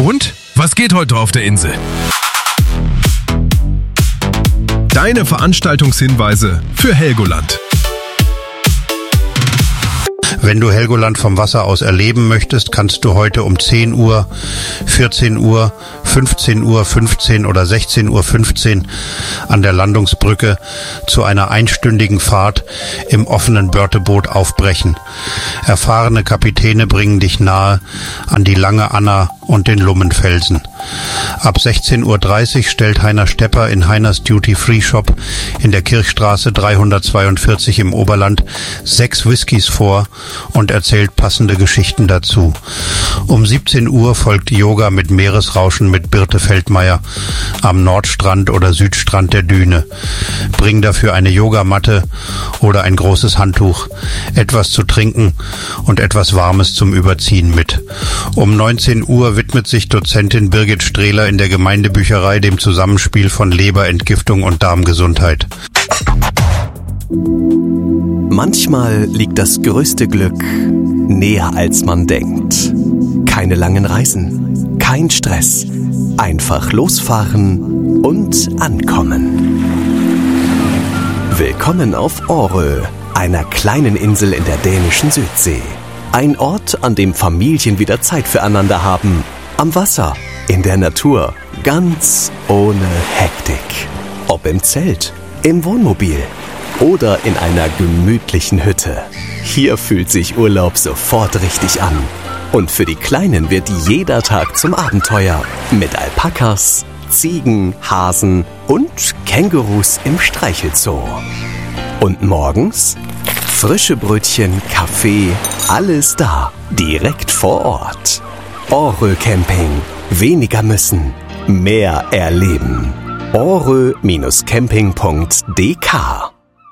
Und was geht heute auf der Insel? Deine Veranstaltungshinweise für Helgoland. Wenn du Helgoland vom Wasser aus erleben möchtest, kannst du heute um 10 Uhr, 14 Uhr, 15 Uhr 15 oder 16 Uhr 15 an der Landungsbrücke zu einer einstündigen Fahrt im offenen Börteboot aufbrechen. Erfahrene Kapitäne bringen dich nahe an die Lange Anna und den Lummenfelsen. Ab 16:30 Uhr stellt Heiner Stepper in Heiners Duty-Free-Shop in der Kirchstraße 342 im Oberland 6 Whiskys vor und erzählt passende Geschichten dazu. Um 17 Uhr folgt Yoga mit Meeresrauschen mit Birte Feldmeier am Nordstrand oder Südstrand der Düne. Bring dafür eine Yogamatte oder ein großes Handtuch, etwas zu trinken und etwas Warmes zum Überziehen mit. Um 19 Uhr widmet sich Dozentin Birgit Strehler in der Gemeindebücherei dem Zusammenspiel von Leberentgiftung und Darmgesundheit. Manchmal liegt das größte Glück näher als man denkt. Keine langen Reisen, kein Stress, einfach losfahren und ankommen. Willkommen auf Årö, einer kleinen Insel in der dänischen Südsee. Ein Ort, an dem Familien wieder Zeit füreinander haben. Am Wasser, in der Natur, ganz ohne Hektik. Ob im Zelt, im Wohnmobil oder in einer gemütlichen Hütte. Hier fühlt sich Urlaub sofort richtig an. Und für die Kleinen wird jeder Tag zum Abenteuer. Mit Alpakas, Ziegen, Hasen und Kängurus im Streichelzoo. Und morgens? Frische Brötchen, Kaffee, alles da, direkt vor Ort. Årö Camping. Weniger müssen, mehr erleben. Årö-camping.dk